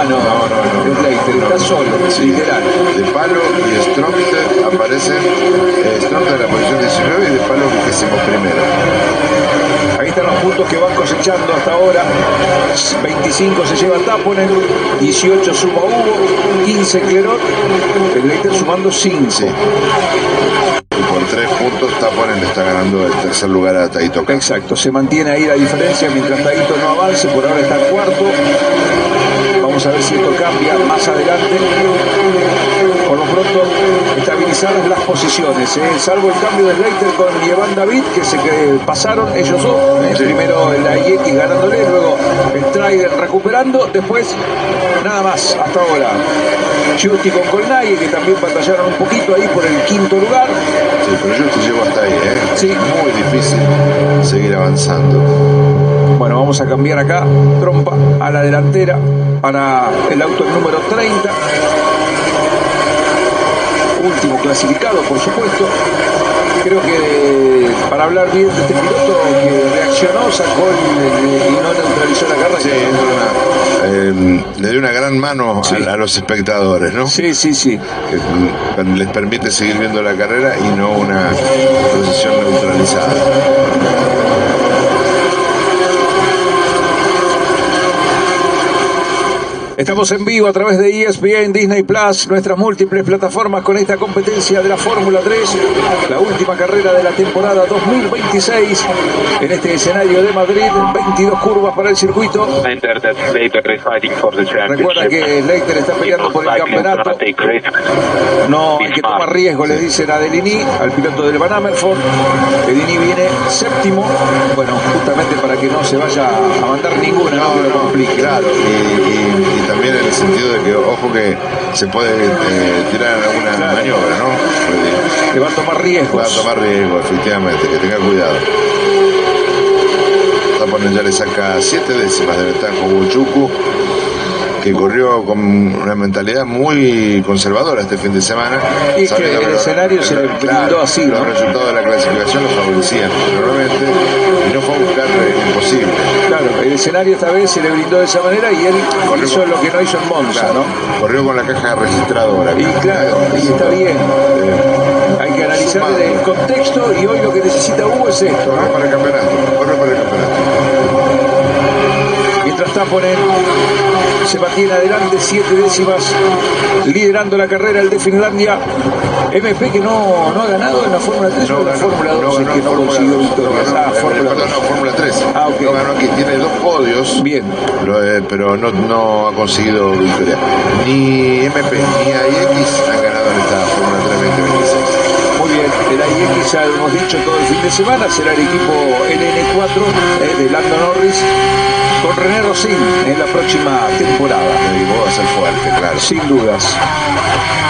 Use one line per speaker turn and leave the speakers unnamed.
mano de Slater, está solo, literal.
De Palo y Stromter aparecen, Stromter en la posición 19 y De Palo 21º.
Ahí están los puntos que van cosechando hasta ahora. 25 se lleva Taponen, 18 suma Hugo, 15 Clerot, el Leiter sumando 5.
Sí. Y por 3 puntos Taponen le está ganando el tercer lugar a Taito Katsu.
Exacto, se mantiene ahí la diferencia mientras Taito no avance, por ahora está cuarto. Vamos a ver si esto cambia más adelante. Por lo pronto, estabilizadas las posiciones, salvo el cambio de Slater con Iván David, que se pasaron ellos dos.
Sí.
Primero el Ayeki ganándole, luego el Trident recuperando, después nada más hasta ahora. Justi con Colnague, que también batallaron un poquito ahí por el quinto lugar.
Sí, pero Justi llegó hasta ahí,
Sí.
Es muy difícil seguir avanzando.
Bueno, vamos a cambiar acá, Trompa a la delantera para el auto número 30. Último clasificado, por supuesto. Creo que para hablar bien de este piloto que reaccionó, sacó y no neutralizó la carrera.
Sí, le dio una gran mano a los espectadores, ¿no?
Sí.
Que les permite seguir viendo la carrera y no una posición neutralizada.
Estamos en vivo a través de ESPN, Disney Plus, nuestras múltiples plataformas con esta competencia de la Fórmula 3, la última carrera de la temporada 2026 en este escenario de Madrid, 22 curvas para el circuito. Recuerda que Slater está peleando por el campeonato. No hay que tomar riesgo, le dicen a Deligny, al piloto del Van Amerford. Deligny viene séptimo, bueno, justamente para que no se vaya a mandar ninguna, no lo complique.
Claro, y también en el sentido de que, ojo, que se puede tirar alguna maniobra, ¿no?
Que va a tomar riesgos.
Va a tomar riesgo, efectivamente, que tenga cuidado. Taponen ya le saca 7 décimas de ventaja a Huchuku, que corrió con una mentalidad muy conservadora este fin de semana.
Y que el escenario se le brindó así, ¿no?
Los resultados de la clasificación lo favorecían normalmente y no fue a buscar lo imposible.
Claro, el escenario esta vez se le brindó de esa manera y él hizo lo que no hizo en Monza,
claro,
¿no?
Corrió con la caja registradora.
Y claro, y está bien. Hay que analizar el contexto y hoy lo que necesita Hugo es esto,
Corre
¿no?
para el campeonato, corre para el campeonato.
Mientras Taponen se mantiene adelante, 7 décimas, liderando la carrera el de Finlandia. MP que no ha ganado en la Fórmula 3 o en la Fórmula 2, que no consiguió victorias.
Fórmula 3.
Ok.
No ganó, aquí tiene 2 podios.
Bien.
Pero no ha conseguido victoria. Ni MP ni AIX han ganado en esta Fórmula 3 2026.
Muy bien, el AIX ya lo hemos dicho todo el fin de semana, será el equipo LN4 de Lando Norris con René Rossin en la próxima temporada.
El equipo va a ser fuerte, claro.
Sin dudas.